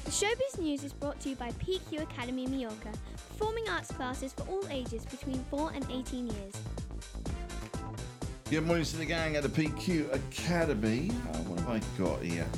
Showbiz News is brought to you by PQ Academy Mallorca, performing arts classes for all ages between 4 and 18 years. Good morning to the gang at the PQ Academy. What have I got here?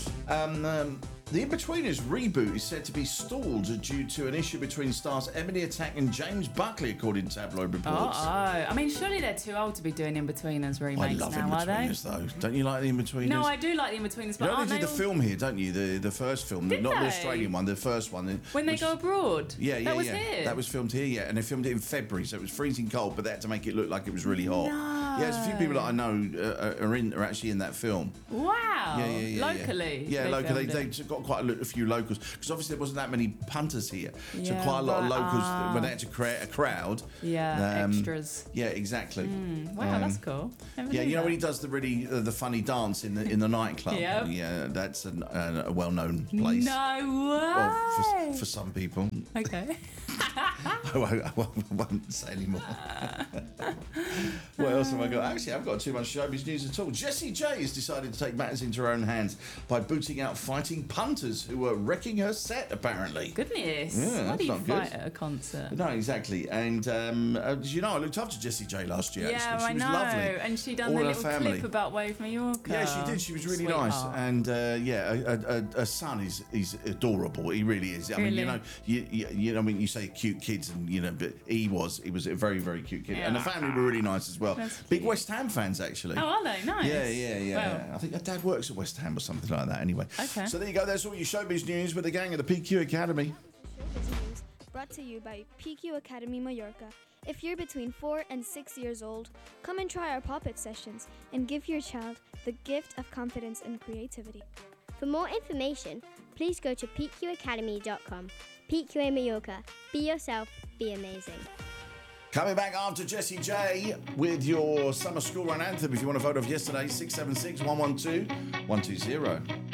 The In-Betweeners reboot is said to be stalled due to an issue between stars Emily Attack and James Buckley, according to tabloid reports. I mean, surely they're too old to be doing In-Betweeners remakes I love now, are they? In-Betweeners, though. Don't you like the In-Betweeners? No, I do like the In-Betweeners, but You aren't only they did the all... film here, don't you? The first film, Did not the they? Australian one, the first one. When they go abroad? Yeah. That was here? That was filmed here, yeah. And they filmed it in February, so it was freezing cold, but they had to make it look like it was really hot. No. Yeah, there's a few people that I know are actually in that film. Wow. Yeah. Locally? Yeah, they locally. filmed it. They got quite a few locals because obviously there wasn't that many punters here, so Yeah, quite a lot of right. locals when they had to create a crowd. Yeah, extras. Yeah, exactly. Wow, that's cool. Never Yeah, knew you know that. when he does the really the funny dance in the nightclub. Yep. Yeah, that's a well-known place. No way. Well, for some people. Okay. I won't say anymore. What else have I got? Actually, I've got too much showbiz news at all. Jessie J has decided to take matters into her own hands by booting out fighting punters who were wrecking her set, apparently. Goodness. Yeah, Why that's do you not good. fight at a concert? No, exactly. And did you know I looked after Jessie J last year? Yeah, actually. She I was know. lovely. And she done All the her little family. clip about Wave Mallorca. Yeah, she did. She was really Sweetheart. nice, and her son is adorable. He really is. I mean, Really? you know, I mean, you say cute kids, and but he was a very, very cute kid, and the Yeah. family were really nice as well. That's Big cute. West Ham fans, actually. Oh, are they? Nice. Yeah. Well, I think her dad works at West Ham or something like that. Anyway, Okay. So there you go. That's all your showbiz news with the gang at the PQ Academy. Showbiz News, brought to you by PQ Academy Mallorca. If you're between 4 and 6 years old, come and try our pop-up sessions and give your child the gift of confidence and creativity. For more information, please go to pqacademy.com. PQA Mallorca. Be yourself, be amazing. Coming back after Jessie J with your summer school run anthem. If you want to vote off yesterday, 676 112 120.